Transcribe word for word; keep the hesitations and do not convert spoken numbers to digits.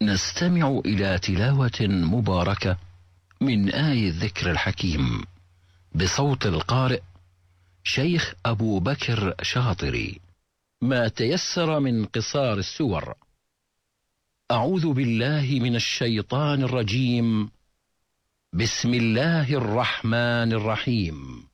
نستمع إلى تلاوة مباركة من آي الذكر الحكيم بصوت القارئ شيخ أبو بكر شاطري، ما تيسر من قصار السور. أعوذ بالله من الشيطان الرجيم. بسم الله الرحمن الرحيم.